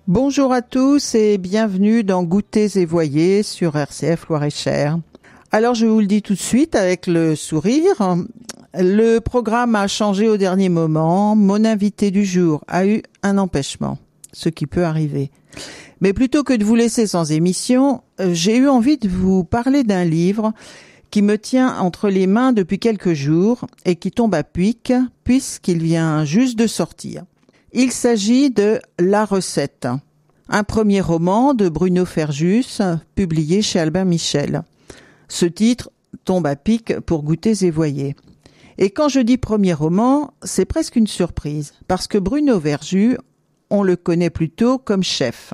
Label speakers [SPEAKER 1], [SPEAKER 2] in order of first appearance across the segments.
[SPEAKER 1] Bonjour à tous et bienvenue dans Goûtez et Voyez sur RCF Loir-et-Cher. Alors je vous le dis tout de suite avec le sourire, le programme a changé au dernier moment. Mon invité du jour a eu un empêchement, ce qui peut arriver. Mais plutôt que de vous laisser sans émission, j'ai eu envie de vous parler d'un livre qui me tient entre les mains depuis quelques jours et qui tombe à pic puisqu'il vient juste de sortir. Il s'agit de La Recette, un premier roman de Bruno Ferjus, publié chez Albin Michel. Ce titre tombe à pic pour Goûtez et Voyez. Et quand je dis premier roman, c'est presque une surprise, parce que Bruno Ferjus, on le connaît plutôt comme chef.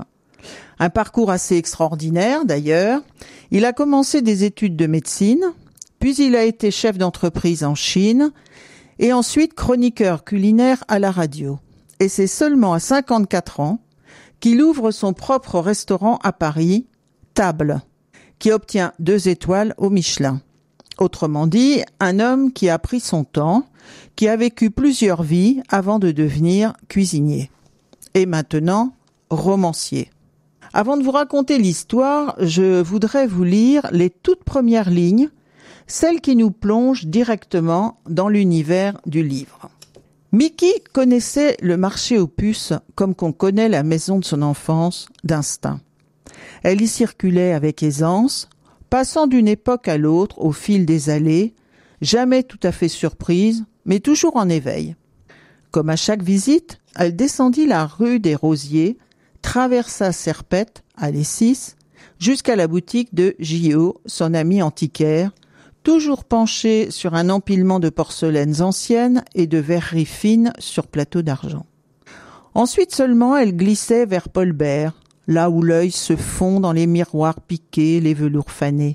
[SPEAKER 1] Un parcours assez extraordinaire d'ailleurs. Il a commencé des études de médecine, puis il a été chef d'entreprise en Chine, et ensuite chroniqueur culinaire à la radio. Et c'est seulement à 54 ans qu'il ouvre son propre restaurant à Paris, Table, qui obtient 2 étoiles au Michelin. Autrement dit, un homme qui a pris son temps, qui a vécu plusieurs vies avant de devenir cuisinier. Et maintenant, romancier. Avant de vous raconter l'histoire, je voudrais vous lire les toutes premières lignes, celles qui nous plongent directement dans l'univers du livre. Mickey connaissait le marché aux puces comme qu'on connaît la maison de son enfance d'instinct. Elle y circulait avec aisance, passant d'une époque à l'autre au fil des allées, jamais tout à fait surprise, mais toujours en éveil. Comme à chaque visite, elle descendit la rue des Rosiers, traversa Serpette, allée 6, jusqu'à la boutique de J.O., son ami antiquaire, toujours penché sur un empilement de porcelaines anciennes et de verreries fines sur plateau d'argent. Ensuite seulement, elle glissait vers Paul Bert, là où l'œil se fond dans les miroirs piqués, les velours fanés.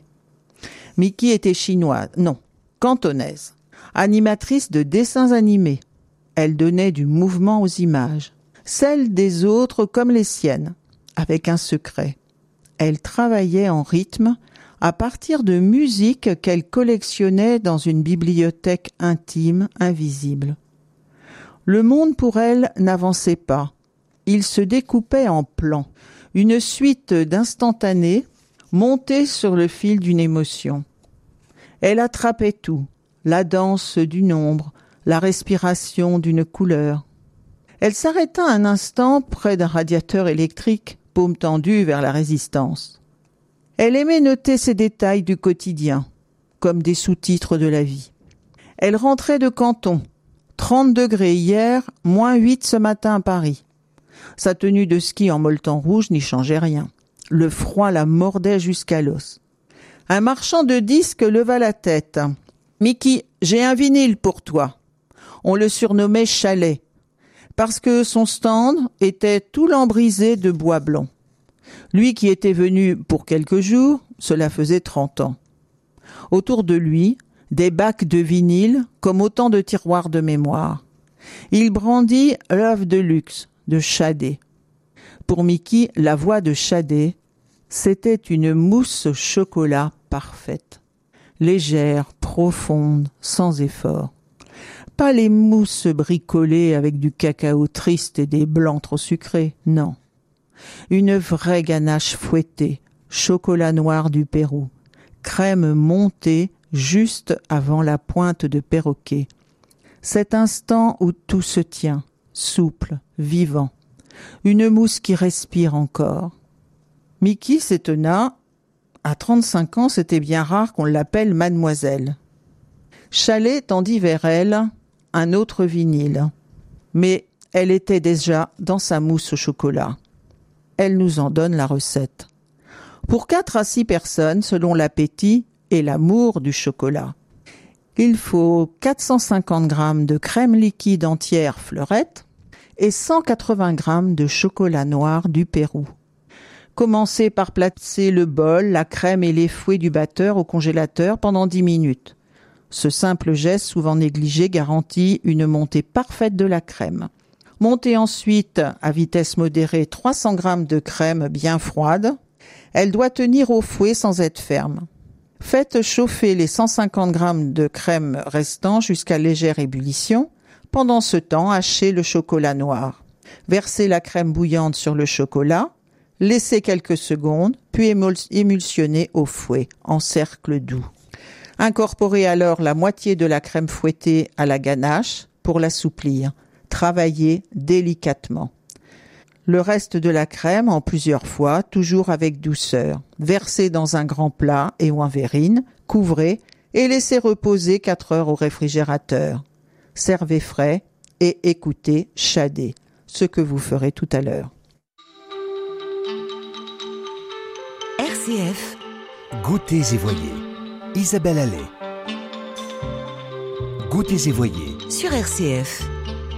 [SPEAKER 1] Mickey était cantonaise, animatrice de dessins animés. Elle donnait du mouvement aux images, celles des autres comme les siennes, avec un secret. Elle travaillait en rythme, à partir de musique qu'elle collectionnait dans une bibliothèque intime, invisible. Le monde pour elle n'avançait pas. Il se découpait en plans, une suite d'instantanés montés sur le fil d'une émotion. Elle attrapait tout, la danse du nombre, la respiration d'une couleur. Elle s'arrêta un instant près d'un radiateur électrique, paume tendue vers la résistance. Elle aimait noter ces détails du quotidien, comme des sous-titres de la vie. Elle rentrait de Canton, 30 degrés hier, moins 8 ce matin à Paris. Sa tenue de ski en molleton rouge n'y changeait rien. Le froid la mordait jusqu'à l'os. Un marchand de disques leva la tête. « Mickey, j'ai un vinyle pour toi. » On le surnommait Chalet, parce que son stand était tout lambrisé de bois blanc. Lui qui était venu pour quelques jours, cela faisait 30 ans. Autour de lui, des bacs de vinyle comme autant de tiroirs de mémoire. Il brandit l'œuvre de luxe de Chadet. Pour Mickey, la voix de Chadet, c'était une mousse au chocolat parfaite. Légère, profonde, sans effort. Pas les mousses bricolées avec du cacao triste et des blancs trop sucrés, non. Une vraie ganache fouettée, chocolat noir du Pérou, crème montée juste avant la pointe de perroquet. Cet instant où tout se tient, souple, vivant. Une mousse qui respire encore. Mickey s'étonna. À 35 ans, c'était bien rare qu'on l'appelle mademoiselle. Chalet tendit vers elle un autre vinyle. Mais elle était déjà dans sa mousse au chocolat. Elle nous en donne la recette. Pour 4 à 6 personnes, selon l'appétit et l'amour du chocolat. Il faut 450 g de crème liquide entière Fleurette et 180 g de chocolat noir du Pérou. Commencez par placer le bol, la crème et les fouets du batteur au congélateur pendant 10 minutes. Ce simple geste, souvent négligé, garantit une montée parfaite de la crème. Montez ensuite à vitesse modérée 300 g de crème bien froide. Elle doit tenir au fouet sans être ferme. Faites chauffer les 150 g de crème restants jusqu'à légère ébullition. Pendant ce temps, hachez le chocolat noir. Versez la crème bouillante sur le chocolat, laissez quelques secondes, puis émulsionnez au fouet en cercle doux. Incorporez alors la moitié de la crème fouettée à la ganache pour l'assouplir. Travaillez délicatement. Le reste de la crème en plusieurs fois, toujours avec douceur. Versez dans un grand plat et ou en verrine, couvrez et laissez reposer 4 heures au réfrigérateur. Servez frais et écoutez chader, ce que vous ferez tout à l'heure.
[SPEAKER 2] RCF. Goûtez et voyez. Isabelle Allais. Goûtez et voyez. Sur RCF.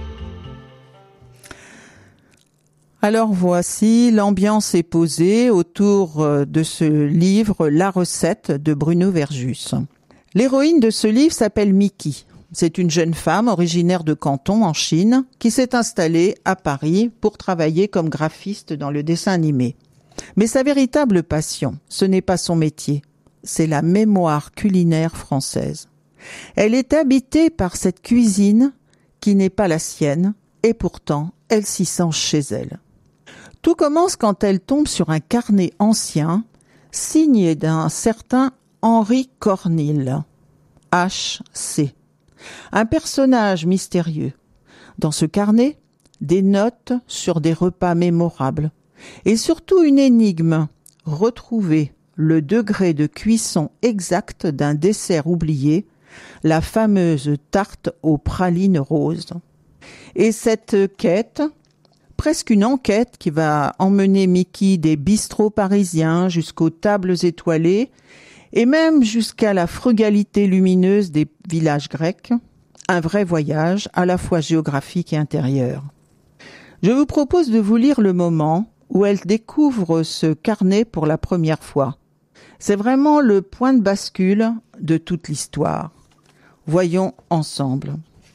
[SPEAKER 1] Alors voici, l'ambiance est posée autour de ce livre La recette de Bruno Verjus. L'héroïne de ce livre s'appelle Miki. C'est une jeune femme originaire de Canton en Chine qui s'est installée à Paris pour travailler comme graphiste dans le dessin animé. Mais sa véritable passion, ce n'est pas son métier, c'est la mémoire culinaire française. Elle est habitée par cette cuisine qui n'est pas la sienne et pourtant elle s'y sent chez elle. Tout commence quand elle tombe sur un carnet ancien signé d'un certain Henri Cornille, H.C., un personnage mystérieux. Dans ce carnet, des notes sur des repas mémorables et surtout une énigme, retrouver le degré de cuisson exact d'un dessert oublié, la fameuse tarte aux pralines roses. Et cette quête, presque une enquête qui va emmener Miki des bistrots parisiens jusqu'aux tables étoilées et même jusqu'à la frugalité lumineuse des villages grecs, un vrai voyage à la fois géographique et intérieur. Je vous propose de vous lire le moment où elle découvre ce carnet pour la première fois. C'est vraiment le point de bascule de toute l'histoire. Voyons ensemble.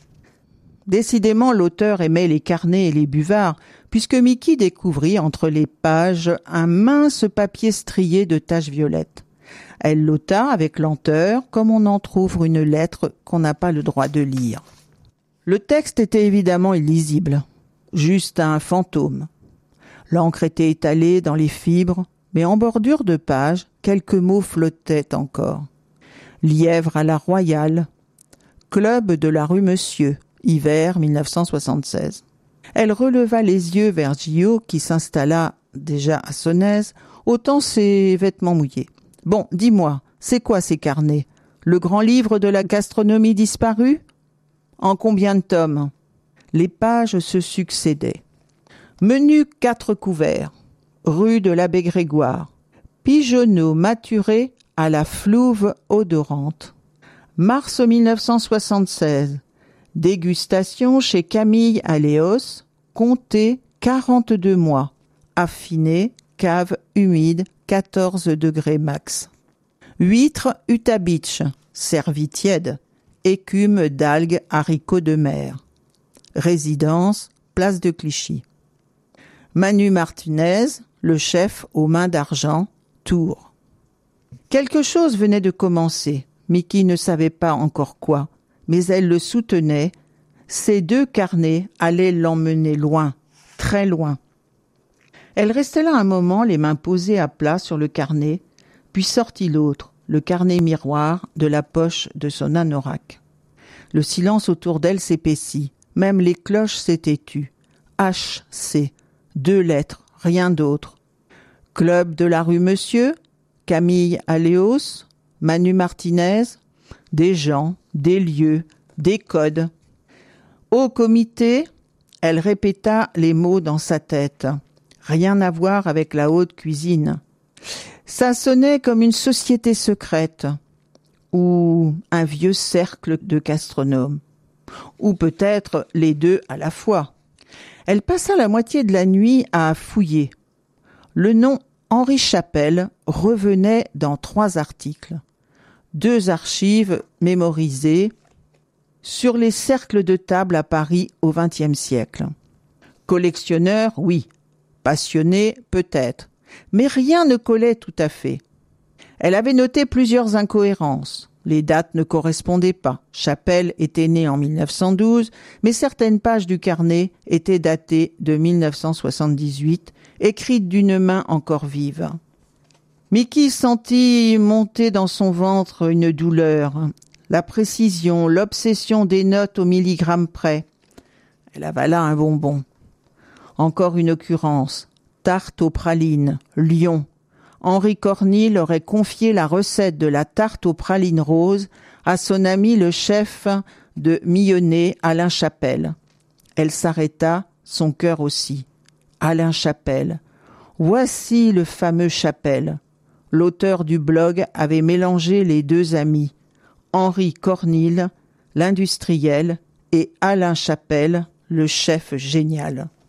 [SPEAKER 1] Décidément, l'auteur aimait les carnets et les buvards, puisque Miki découvrit entre les pages un mince papier strié de taches violettes. Elle l'ôta avec lenteur, comme on entr'ouvre une lettre qu'on n'a pas le droit de lire. Le texte était évidemment illisible, juste un fantôme. L'encre était étalée dans les fibres, mais en bordure de page, quelques mots flottaient encore. Lièvre à la Royale, Club de la rue Monsieur, hiver 1976. Elle releva les yeux vers Gio, qui s'installa déjà à son aise, ôtant ses vêtements mouillés. « Bon, dis-moi, c'est quoi ces carnets? Le grand livre de la gastronomie disparue? En combien de tomes ?» Les pages se succédaient. Menu 4 couverts, rue de l'Abbé Grégoire. Pigeonneau maturé à la flouve odorante. Mars 1976. Dégustation chez Camille Aléos, comté 42 mois. Affiné, cave humide, 14 degrés max. Huîtres Utabitch, servi tiède. Écume d'algues, haricots de mer. Résidence, place de Clichy. Manu Martinez, le chef aux mains d'argent, Tours. Quelque chose venait de commencer. Miki ne savait pas encore quoi, mais elle le soutenait. Ces 2 carnets allaient l'emmener loin, très loin. Elle restait là un moment, les mains posées à plat sur le carnet, puis sortit l'autre, le carnet miroir, de la poche de son anorak. Le silence autour d'elle s'épaissit, même les cloches s'étaient tues. H.C., 2 lettres, rien d'autre. Club de la rue Monsieur, Camille Aléos, Manu Martinez, des gens, des lieux, des codes. Au comité, elle répéta les mots dans sa tête. Rien à voir avec la haute cuisine. Ça sonnait comme une société secrète, ou un vieux cercle de gastronomes, ou peut-être les 2 à la fois. Elle passa la moitié de la nuit à fouiller. Le nom Henri Chapelle revenait dans 3 articles. 2 archives mémorisées sur les cercles de table à Paris au XXe siècle. Collectionneur, oui. Passionné, peut-être. Mais rien ne collait tout à fait. Elle avait noté plusieurs incohérences. Les dates ne correspondaient pas. Chapelle était né en 1912, mais certaines pages du carnet étaient datées de 1978, écrites d'une main encore vive. Mickey sentit monter dans son ventre une douleur, la précision, l'obsession des notes au milligramme près. Elle avala un bonbon. Encore une occurrence. Tarte aux pralines, Lyon. Henri Cornille aurait confié la recette de la tarte aux pralines roses à son ami le chef de Millonnet, Alain Chapelle. Elle s'arrêta, son cœur aussi. Alain Chapelle. Voici le fameux Chapelle. L'auteur du blog avait mélangé les deux amis, Henri Cornille, l'industriel, et Alain Chapelle, le chef génial.